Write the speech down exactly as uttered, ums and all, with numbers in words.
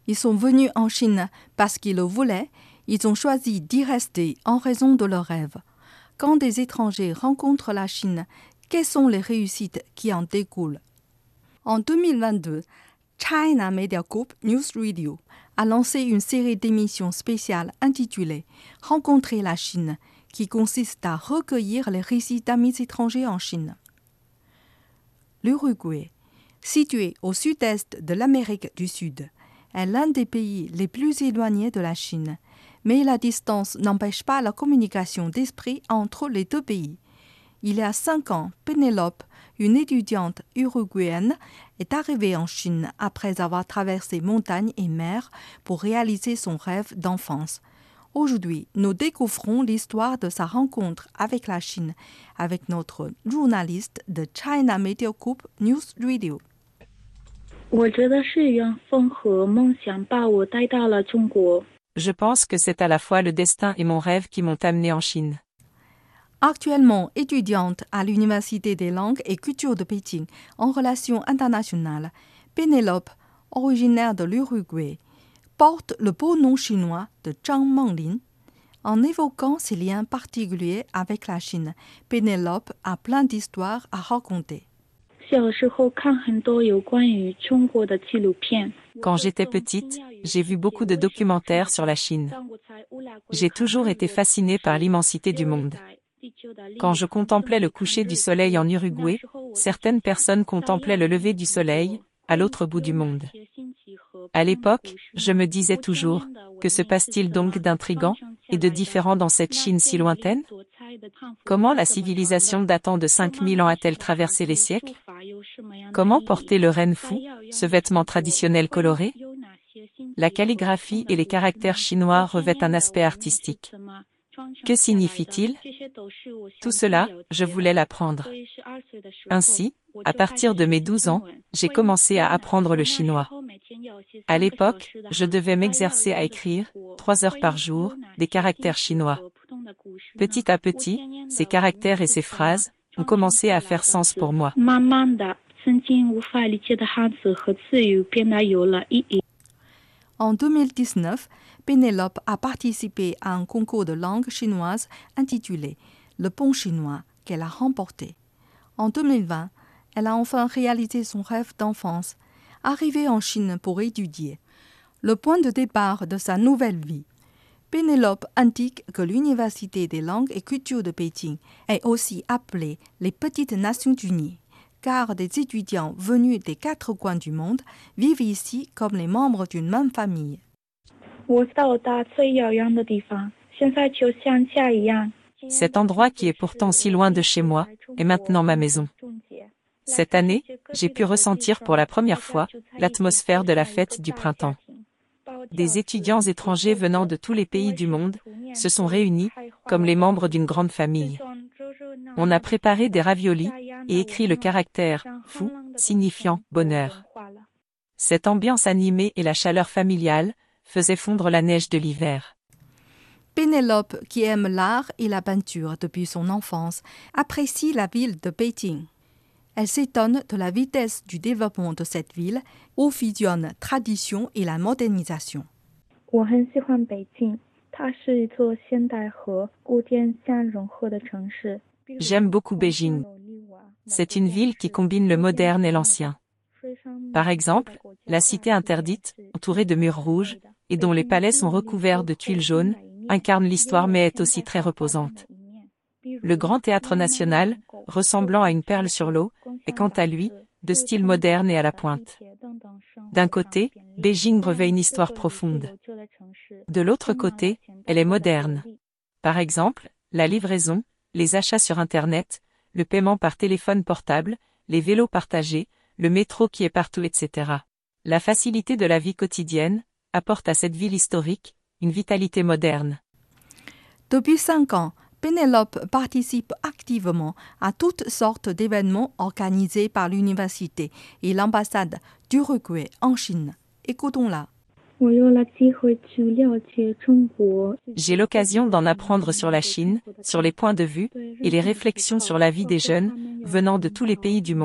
Ils sont venus en Chine parce qu'ils le voulaient. Ils ont choisi d'y rester en raison de leurs rêves. Quand des étrangers rencontrent la Chine, quelles sont les réussites qui en découlent? En deux mille vingt-deux, China Media Group News Radio a lancé une série d'émissions spéciales intitulée « Rencontrer la Chine » qui consiste à recueillir les récits d'amis étrangers en Chine. L'Uruguay, situé au sud-est de l'Amérique du Sud, est l'un des pays les plus éloignés de la Chine, mais la distance n'empêche pas la communication d'esprit entre les deux pays. Il y a cinq ans, Pénélope, une étudiante uruguayenne, est arrivée en Chine après avoir traversé montagnes et mers pour réaliser son rêve d'enfance. Aujourd'hui, nous découvrons l'histoire de sa rencontre avec la Chine avec notre journaliste de China Media Group News Radio. Je pense que c'est à la fois le destin et mon rêve qui m'ont amené en Chine. Actuellement étudiante à l'Université des langues et cultures de Pékin en relations internationales, Pénélope, originaire de l'Uruguay, porte le beau nom chinois de Zhang Menglin. En évoquant ses liens particuliers avec la Chine, Pénélope a plein d'histoires à raconter. Quand j'étais petite, j'ai vu beaucoup de documentaires sur la Chine. J'ai toujours été fascinée par l'immensité du monde. Quand je contemplais le coucher du soleil en Uruguay, certaines personnes contemplaient le lever du soleil, à l'autre bout du monde. À l'époque, je me disais toujours, que se passe-t-il donc d'intrigant et de différent dans cette Chine si lointaine? Comment la civilisation datant de cinq mille ans a-t-elle traversé les siècles? Comment porter le ren fu, ce vêtement traditionnel coloré? La calligraphie et les caractères chinois revêtent un aspect artistique. Que signifie-t-il? Tout cela, je voulais l'apprendre. Ainsi, à partir de mes douze ans, j'ai commencé à apprendre le chinois. À l'époque, je devais m'exercer à écrire, trois heures par jour, des caractères chinois. Petit à petit, ces caractères et ces phrases ont commencé à faire sens pour moi. En deux mille dix-neuf, Pénélope a participé à un concours de langue chinoise intitulé « Le pont chinois » qu'elle a remporté. En deux mille vingt, elle a enfin réalisé son rêve d'enfance, arrivée en Chine pour étudier. Le point de départ de sa nouvelle vie. Pénélope indique que l'Université des langues et cultures de Pékin est aussi appelée les Petites Nations Unies, car des étudiants venus des quatre coins du monde vivent ici comme les membres d'une même famille. Cet endroit qui est pourtant si loin de chez moi est maintenant ma maison. Cette année, j'ai pu ressentir pour la première fois l'atmosphère de la fête du printemps. Des étudiants étrangers venant de tous les pays du monde se sont réunis comme les membres d'une grande famille. On a préparé des raviolis et écrit le caractère « fu » signifiant « bonheur ». Cette ambiance animée et la chaleur familiale faisaient fondre la neige de l'hiver. Pénélope, qui aime l'art et la peinture depuis son enfance, apprécie la ville de Pékin. Elle s'étonne de la vitesse du développement de cette ville, où fusionnent tradition et la modernisation. J'aime beaucoup Beijing. C'est une ville qui combine le moderne et l'ancien. Par exemple, la cité interdite, entourée de murs rouges, et dont les palais sont recouverts de tuiles jaunes, incarne l'histoire mais est aussi très reposante. Le Grand Théâtre National, ressemblant à une perle sur l'eau, est quant à lui, de style moderne et à la pointe. D'un côté, Beijing revêt une histoire profonde. De l'autre côté, elle est moderne. Par exemple, la livraison, les achats sur Internet, le paiement par téléphone portable, les vélos partagés, le métro qui est partout, et cetera. La facilité de la vie quotidienne apporte à cette ville historique une vitalité moderne. Depuis cinq ans, Pénélope participe activement à toutes sortes d'événements organisés par l'université et l'ambassade d'Uruguay en Chine. Écoutons-la. J'ai l'occasion d'en apprendre sur la Chine, sur les points de vue et les réflexions sur la vie des jeunes venant de tous les pays du monde.